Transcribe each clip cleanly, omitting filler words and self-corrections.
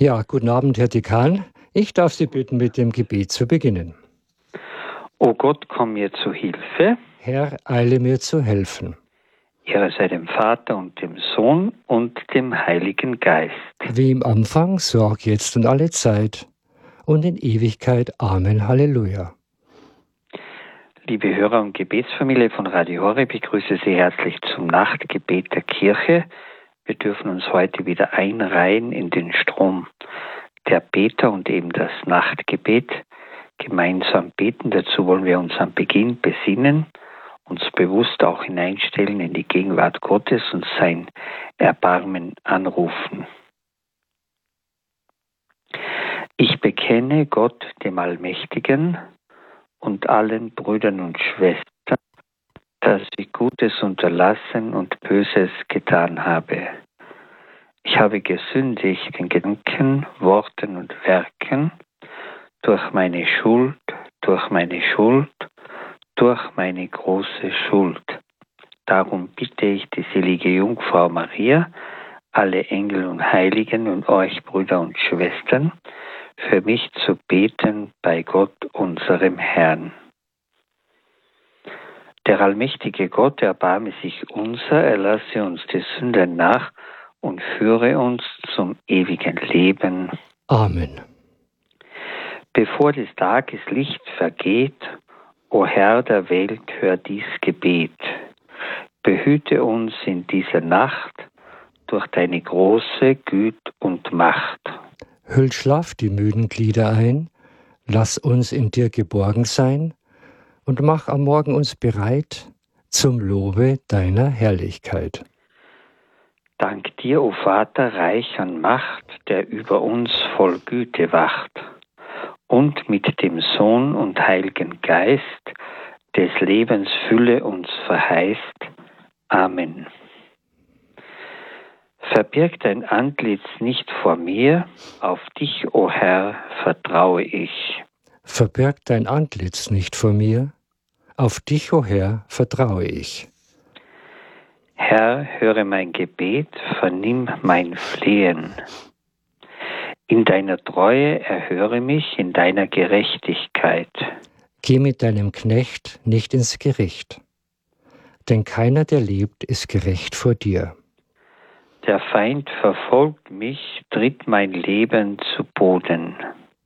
Ja, guten Abend, Herr Dekan. Ich darf Sie bitten, mit dem Gebet zu beginnen. O Gott, komm mir zu Hilfe. Herr, eile mir zu helfen. Ehre sei dem Vater und dem Sohn und dem Heiligen Geist. Wie im Anfang, so auch jetzt und alle Zeit und in Ewigkeit. Amen. Halleluja. Liebe Hörer und Gebetsfamilie von Radio Horeb, ich begrüße Sie herzlich zum Nachtgebet der Kirche. Wir dürfen uns heute wieder einreihen in den Strom der Beter und eben das Nachtgebet gemeinsam beten. Dazu wollen wir uns am Beginn besinnen, uns bewusst auch hineinstellen in die Gegenwart Gottes und sein Erbarmen anrufen. Ich bekenne Gott, dem Allmächtigen, und allen Brüdern und Schwestern, dass ich Gutes unterlassen und Böses getan habe. Ich habe gesündigt in Gedanken, Worten und Werken, durch meine Schuld, durch meine große Schuld. Darum bitte ich die selige Jungfrau Maria, alle Engel und Heiligen und euch Brüder und Schwestern, für mich zu beten bei Gott, unserem Herrn. Der allmächtige Gott erbarme sich unser, erlasse uns die Sünden nach und führe uns zum ewigen Leben. Amen. Bevor des Tages Licht vergeht, o Herr der Welt, hör dies Gebet. Behüte uns in dieser Nacht durch deine große Güte und Macht. Hüll Schlaf die müden Glieder ein, lass uns in dir geborgen sein und mach am Morgen uns bereit zum Lobe deiner Herrlichkeit. Dank dir, o Vater, reich an Macht, der über uns voll Güte wacht, und mit dem Sohn und Heiligen Geist des Lebens Fülle uns verheißt. Amen. Verbirg dein Antlitz nicht vor mir, auf dich, o Herr, vertraue ich. Verbirg dein Antlitz nicht vor mir, auf dich, o Herr, vertraue ich. Herr, höre mein Gebet, vernimm mein Flehen. In deiner Treue erhöre mich, in deiner Gerechtigkeit. Geh mit deinem Knecht nicht ins Gericht, denn keiner, der lebt, ist gerecht vor dir. Der Feind verfolgt mich, tritt mein Leben zu Boden.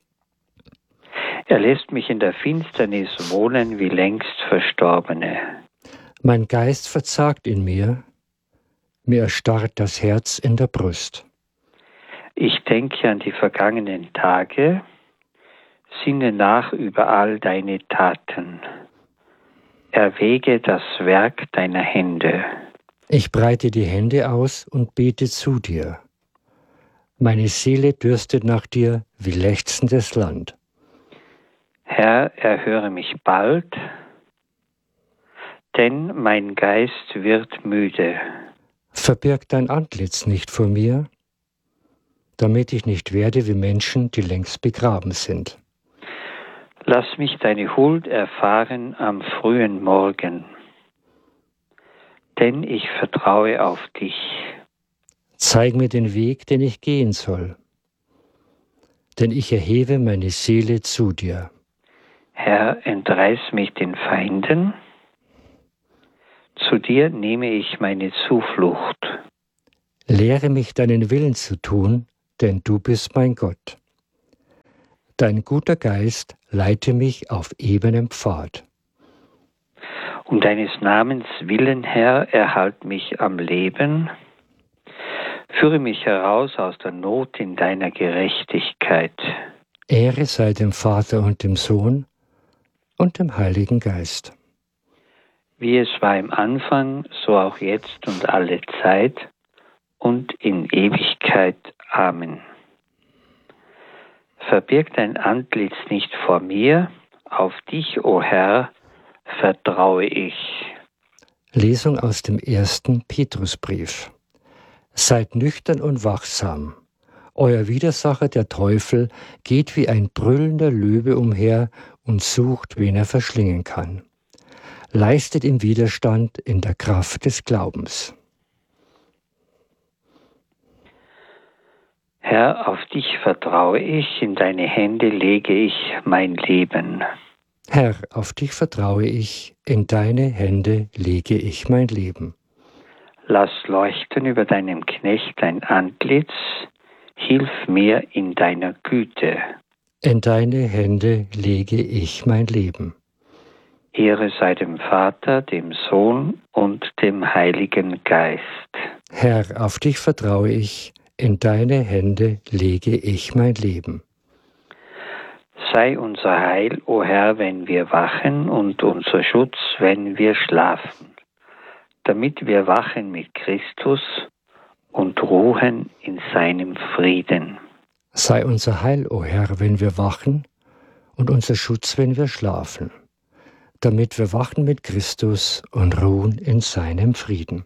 Er lässt mich in der Finsternis wohnen wie längst Verstorbene. Mein Geist verzagt in mir, mir erstarrt das Herz in der Brust. Ich denke an die vergangenen Tage, sinne nach über all deine Taten. Erwäge das Werk deiner Hände. Ich breite die Hände aus und bete zu dir. Meine Seele dürstet nach dir wie lechzendes Land. Herr, erhöre mich bald, denn mein Geist wird müde. Verbirg dein Antlitz nicht vor mir, damit ich nicht werde wie Menschen, die längst begraben sind. Lass mich deine Huld erfahren am frühen Morgen, denn ich vertraue auf dich. Zeig mir den Weg, den ich gehen soll, denn ich erhebe meine Seele zu dir. Herr, entreiß mich den Feinden, zu dir nehme ich meine Zuflucht. Lehre mich deinen Willen zu tun, denn du bist mein Gott. Dein guter Geist leite mich auf ebenem Pfad. Um deines Namens willen, Herr, erhalt mich am Leben. Führe mich heraus aus der Not in deiner Gerechtigkeit. Ehre sei dem Vater und dem Sohn und dem Heiligen Geist. Wie es war im Anfang, so auch jetzt und alle Zeit und in Ewigkeit. Amen. Verbirg dein Antlitz nicht vor mir, auf dich, o Herr, vertraue ich. Lesung aus dem 1. Petrusbrief. Seid nüchtern und wachsam. Euer Widersacher, der Teufel, geht wie ein brüllender Löwe umher und sucht, wen er verschlingen kann. Leistet ihm Widerstand in der Kraft des Glaubens. Herr, auf dich vertraue ich, in deine Hände lege ich mein Leben. Herr, auf dich vertraue ich, in deine Hände lege ich mein Leben. Lass leuchten über deinem Knecht dein Antlitz, hilf mir in deiner Güte. In deine Hände lege ich mein Leben. Ehre sei dem Vater, dem Sohn und dem Heiligen Geist. Herr, auf dich vertraue ich, in deine Hände lege ich mein Leben. Sei unser Heil, o Herr, wenn wir wachen, und unser Schutz, wenn wir schlafen, damit wir wachen mit Christus und ruhen in seinem Frieden. Sei unser Heil, o Herr, wenn wir wachen, und unser Schutz, wenn wir schlafen, damit wir wachen mit Christus und ruhen in seinem Frieden.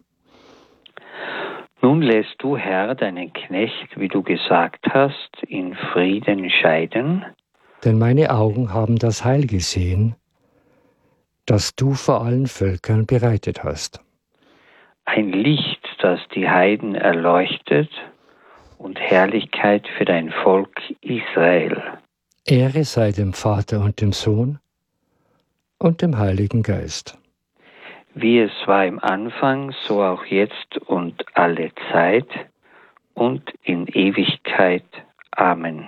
Nun lässt du, Herr, deinen Knecht, wie du gesagt hast, in Frieden scheiden. Denn meine Augen haben das Heil gesehen, das du vor allen Völkern bereitet hast. Ein Licht, das die Heiden erleuchtet, und Herrlichkeit für dein Volk Israel. Ehre sei dem Vater und dem Sohn und dem Heiligen Geist. Wie es war im Anfang, so auch jetzt und alle Zeit und in Ewigkeit. Amen.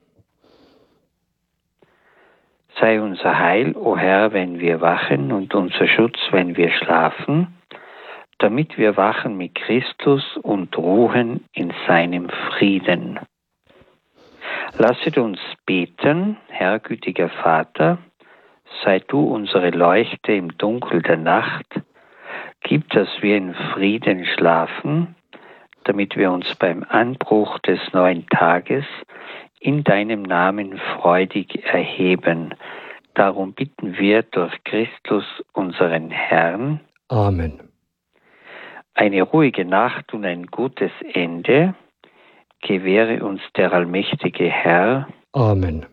Sei unser Heil, o Herr, wenn wir wachen, und unser Schutz, wenn wir schlafen, damit wir wachen mit Christus und ruhen in seinem Frieden. Lasset uns beten, Herr gütiger Vater, sei du unsere Leuchte im Dunkel der Nacht, gib, dass wir in Frieden schlafen, damit wir uns beim Anbruch des neuen Tages in deinem Namen freudig erheben. Darum bitten wir durch Christus, unseren Herrn. Amen. Eine ruhige Nacht und ein gutes Ende gewähre uns der allmächtige Herr. Amen.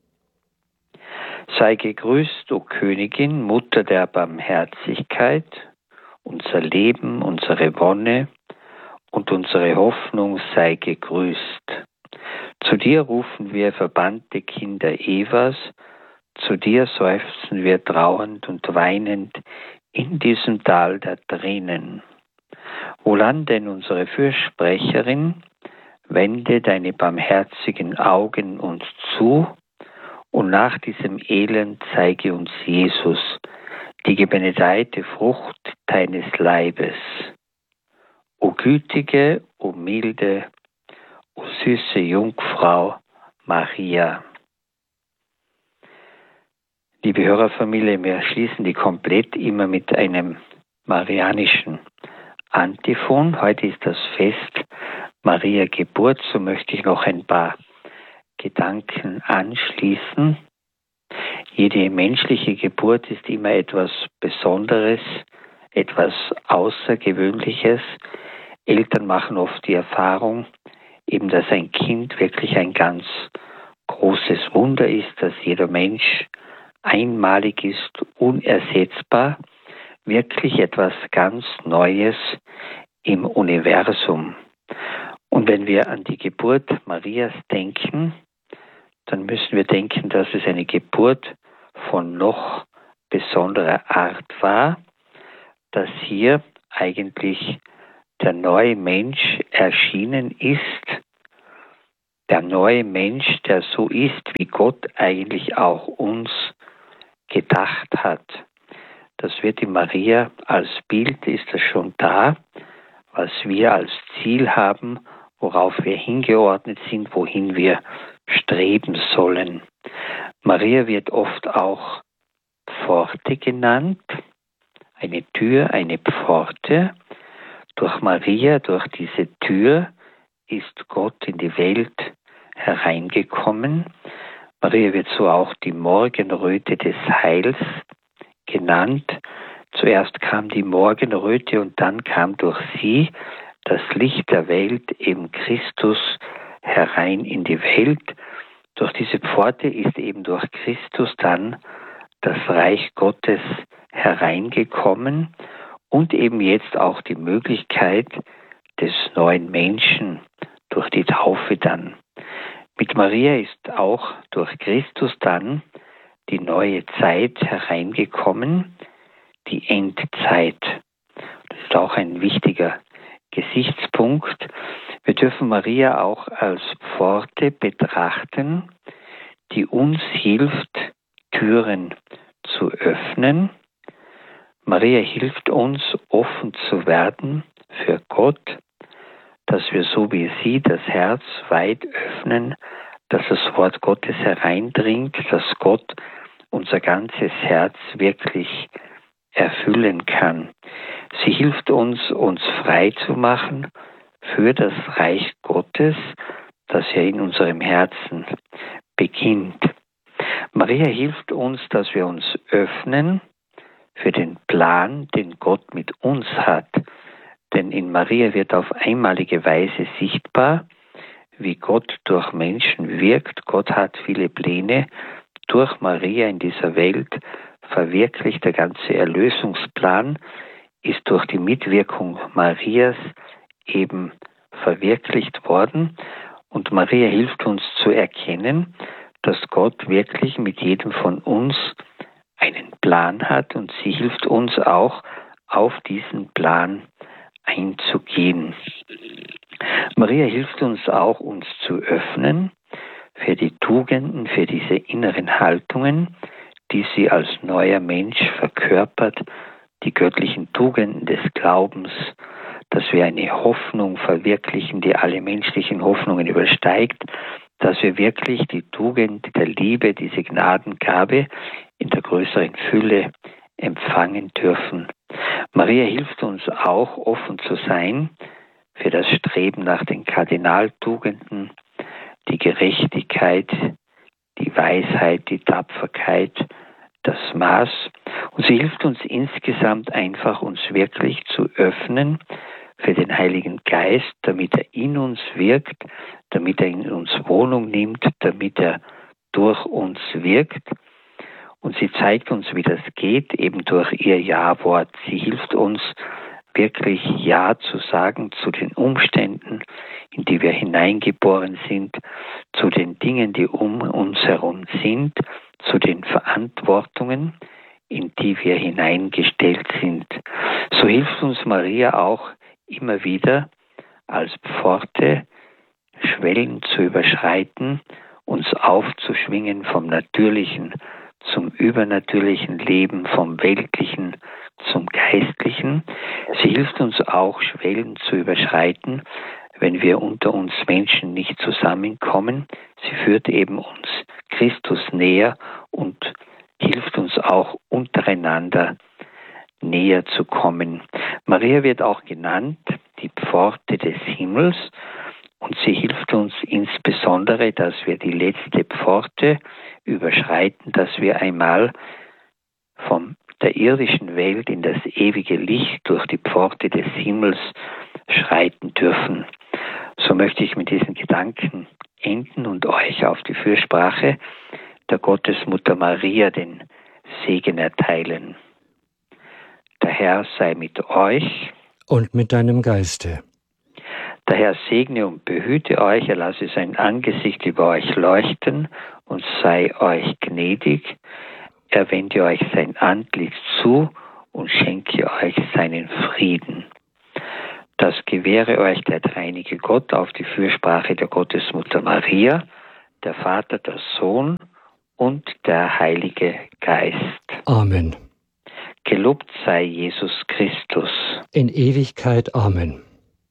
Sei gegrüßt, o Königin, Mutter der Barmherzigkeit, unser Leben, unsere Wonne und unsere Hoffnung sei gegrüßt. Zu dir rufen wir verbannte Kinder Evas, zu dir seufzen wir trauernd und weinend in diesem Tal der Tränen. Wohlan denn unsere Fürsprecherin, wende deine barmherzigen Augen uns zu, und nach diesem Elend zeige uns Jesus, die gebenedeite Frucht deines Leibes. O gütige, o milde, o süße Jungfrau Maria. Liebe Hörerfamilie, wir schließen die komplett immer mit einem marianischen Antiphon. Heute ist das Fest Maria Geburt, so möchte ich noch ein paar Gedanken anschließen. Jede menschliche Geburt ist immer etwas Besonderes, etwas Außergewöhnliches. Eltern machen oft die Erfahrung, eben dass ein Kind wirklich ein ganz großes Wunder ist, dass jeder Mensch einmalig ist, unersetzbar, wirklich etwas ganz Neues im Universum. Und wenn wir an die Geburt Marias denken, dann müssen wir denken, dass es eine Geburt von noch besonderer Art war, dass hier eigentlich der neue Mensch erschienen ist, der neue Mensch, der so ist, wie Gott eigentlich auch uns gedacht hat. Das wird in Maria als Bild, ist das schon da, was wir als Ziel haben, worauf wir hingeordnet sind, wohin wir streben sollen. Maria wird oft auch Pforte genannt, eine Tür, eine Pforte. Durch Maria, durch diese Tür ist Gott in die Welt hereingekommen. Maria wird so auch die Morgenröte des Heils genannt. Zuerst kam die Morgenröte und dann kam durch sie das Licht der Welt, eben Christus, herein in die Welt. Durch diese Pforte ist eben durch Christus dann das Reich Gottes hereingekommen und eben jetzt auch die Möglichkeit des neuen Menschen durch die Taufe dann. Mit Maria ist auch durch Christus dann die neue Zeit hereingekommen, die Endzeit. Das ist auch ein wichtiger Gesichtspunkt. Wir dürfen Maria auch als Pforte betrachten, die uns hilft, Türen zu öffnen. Maria hilft uns, offen zu werden für Gott, dass wir so wie sie das Herz weit öffnen, dass das Wort Gottes hereindringt, dass Gott unser ganzes Herz wirklich erfüllen kann. Sie hilft uns, uns frei zu machen für das Reich Gottes, das ja in unserem Herzen beginnt. Maria hilft uns, dass wir uns öffnen für den Plan, den Gott mit uns hat. Denn in Maria wird auf einmalige Weise sichtbar, wie Gott durch Menschen wirkt. Gott hat viele Pläne. Durch Maria in dieser Welt verwirklicht. Der ganze Erlösungsplan ist durch die Mitwirkung Marias eben verwirklicht worden. Und Maria hilft uns zu erkennen, dass Gott wirklich mit jedem von uns einen Plan hat, und sie hilft uns auch, auf diesen Plan einzugehen. Maria hilft uns auch, uns zu öffnen für die Tugenden, für diese inneren Haltungen, die sie als neuer Mensch verkörpert, die göttlichen Tugenden des Glaubens, dass wir eine Hoffnung verwirklichen, die alle menschlichen Hoffnungen übersteigt, dass wir wirklich die Tugend der Liebe, diese Gnadengabe in der größeren Fülle empfangen dürfen. Maria hilft uns auch, offen zu sein für das Streben nach den Kardinaltugenden, die Gerechtigkeit, die Weisheit, die Tapferkeit, das Maß. Und sie hilft uns insgesamt einfach, uns wirklich zu öffnen für den Heiligen Geist, damit er in uns wirkt, damit er in uns Wohnung nimmt, damit er durch uns wirkt. Und sie zeigt uns, wie das geht, eben durch ihr Ja-Wort. Sie hilft uns wirklich Ja zu sagen zu den Umständen, in die wir hineingeboren sind, zu den Dingen, die um uns herum sind, zu den Verantwortungen, in die wir hineingestellt sind. So hilft uns Maria auch immer wieder als Pforte, Schwellen zu überschreiten, uns aufzuschwingen vom natürlichen zum übernatürlichen Leben, vom weltlichen zum geistlichen. Sie hilft uns auch, Schwellen zu überschreiten, wenn wir unter uns Menschen nicht zusammenkommen. Sie führt eben uns Christus näher und hilft uns auch untereinander näher zu kommen. Maria wird auch genannt die Pforte des Himmels, und sie hilft uns insbesondere, dass wir die letzte Pforte überschreiten, dass wir einmal von der irdischen Welt in das ewige Licht durch die Pforte des Himmels schreiten dürfen. So möchte ich mit diesen Gedanken enden und euch auf die Fürsprache der Gottesmutter Maria den Segen erteilen. Der Herr sei mit euch und mit deinem Geiste. Der Herr segne und behüte euch, er lasse sein Angesicht über euch leuchten und sei euch gnädig. Er wende euch sein Antlitz zu und schenke euch seinen Frieden. Das gewähre euch der dreieinige Gott auf die Fürsprache der Gottesmutter Maria, der Vater, der Sohn und der Heilige Geist. Amen. Gelobt sei Jesus Christus. In Ewigkeit. Amen.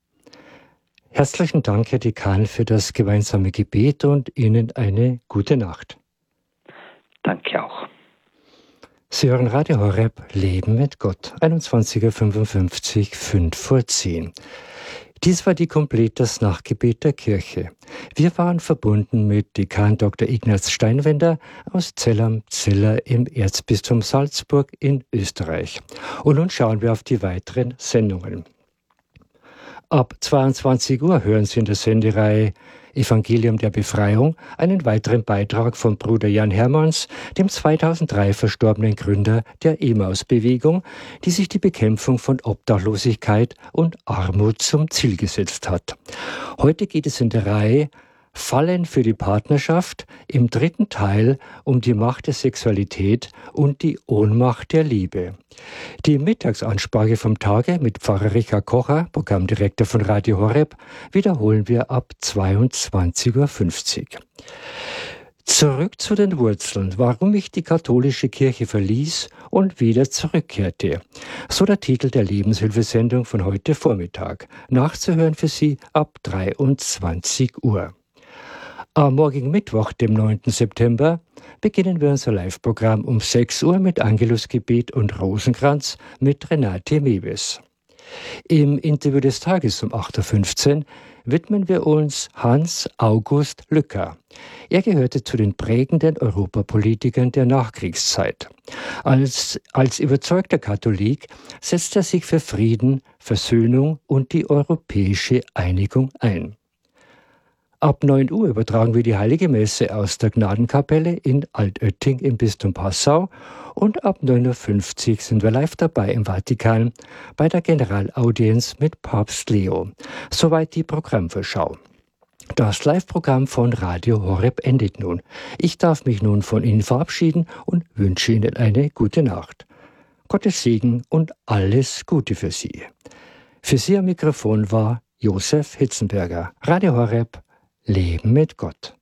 Herzlichen Dank, Herr Dekan, für das gemeinsame Gebet und Ihnen eine gute Nacht. Danke auch. Sie hören Radio Horeb, Leben mit Gott, 21.55 5:10. Dies war die Komplett, das Nachtgebet der Kirche. Wir waren verbunden mit Dekan Dr. Ignaz Steinwender aus Zell am Ziller im Erzbistum Salzburg in Österreich. Und nun schauen wir auf die weiteren Sendungen. Ab 22 Uhr hören Sie in der Sendereihe Evangelium der Befreiung einen weiteren Beitrag von Bruder Jan Hermanns, dem 2003 verstorbenen Gründer der Emmaus-Bewegung, die sich die Bekämpfung von Obdachlosigkeit und Armut zum Ziel gesetzt hat. Heute geht es in der Reihe Fallen für die Partnerschaft im dritten Teil um die Macht der Sexualität und die Ohnmacht der Liebe. Die Mittagsansprache vom Tage mit Pfarrer Richard Kocher, Programmdirektor von Radio Horeb, wiederholen wir ab 22:50 Uhr. Zurück zu den Wurzeln, warum ich die katholische Kirche verließ und wieder zurückkehrte. So der Titel der Lebenshilfesendung von heute Vormittag. Nachzuhören für Sie ab 23 Uhr. Am morgigen Mittwoch, dem 9. September, beginnen wir unser Live-Programm um 6 Uhr mit Angelusgebet und Rosenkranz mit Renate Mewes. Im Interview des Tages um 8:15 Uhr widmen wir uns Hans August Lücker. Er gehörte zu den prägenden Europapolitikern der Nachkriegszeit. Als überzeugter Katholik setzt er sich für Frieden, Versöhnung und die europäische Einigung ein. Ab 9 Uhr übertragen wir die Heilige Messe aus der Gnadenkapelle in Altötting im Bistum Passau und ab 9:50 Uhr sind wir live dabei im Vatikan bei der Generalaudienz mit Papst Leo. Soweit die Programmvorschau. Das Live-Programm von Radio Horeb endet nun. Ich darf mich nun von Ihnen verabschieden und wünsche Ihnen eine gute Nacht. Gottes Segen und alles Gute für Sie. Für Sie am Mikrofon war Josef Hitzenberger. Radio Horeb, Leben mit Gott.